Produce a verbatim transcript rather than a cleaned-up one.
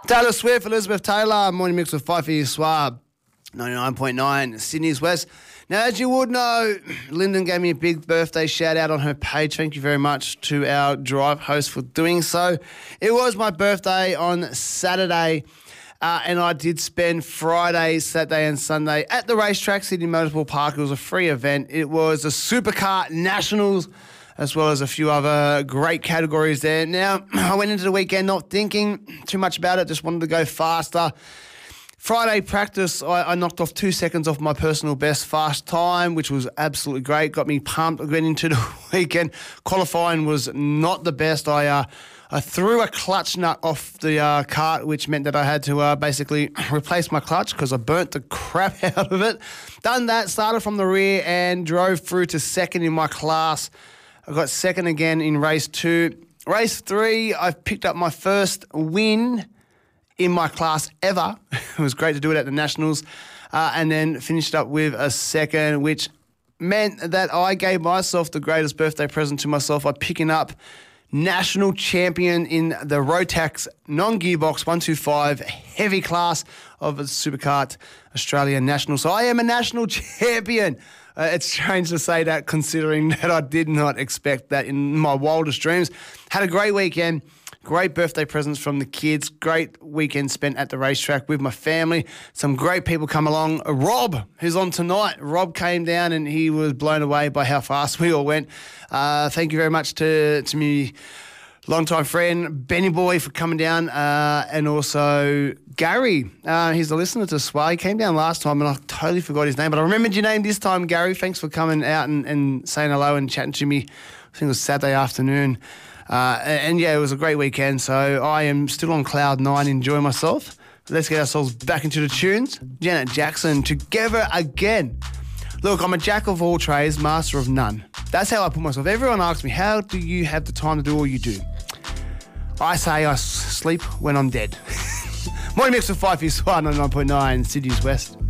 Taylor Swift, Elizabeth Taylor, Morning Mix with Fifey Swab, ninety-nine point nine, Sydney's West. Now, as you would know, Lyndon gave me a big birthday shout out on her page. Thank you very much to our drive host for doing so. It was my birthday on Saturday, uh, and I did spend Friday, Saturday and Sunday at the racetrack, Sydney Motorsport Park. It was a free event. It was the Supercar Nationals, as well as a few other great categories there. Now, I went into the weekend not thinking too much about it, just wanted to go faster. Friday practice, I, I knocked off two seconds off my personal best fast time, which was absolutely great. Got me pumped. Went into the weekend. Qualifying was not the best. I uh, I threw a clutch nut off the uh, cart, which meant that I had to uh, basically replace my clutch because I burnt the crap out of it. Done that, started from the rear and drove through to second in my class. I got second again in race two. Race three, I've picked up my first win in my class ever. It was great to do it at the Nationals, uh, and then finished up with a second, which meant that I gave myself the greatest birthday present to myself by picking up national champion in the Rotax non-gearbox one twenty-five heavy class of the Supercar Australia National. So I am a national champion. Uh, it's strange to say that considering that I did not expect that in my wildest dreams. Had a great weekend. Great birthday presents from the kids. Great weekend spent at the racetrack with my family. Some great people come along. Rob, who's on tonight. Rob came down and he was blown away by how fast we all went. Uh, thank you very much to, to me longtime friend Benny Boy for coming down, uh, and also Gary. Uh, he's a listener to Sway. He came down last time and I totally forgot his name, but I remembered your name this time, Gary. Thanks for coming out and, and saying hello and chatting to me. I think it was Saturday afternoon. Uh, and, and yeah, it was a great weekend. So I am still on cloud nine, enjoying myself. Let's get ourselves back into the tunes. Janet Jackson, Together Again. Look, I'm a jack of all trades, master of none. That's how I put myself. Everyone asks me, how do you have the time to do all you do? I say I sleep when I'm dead. Morning Mix with Fifey Swab, ninety-nine point nine, Sydney's West.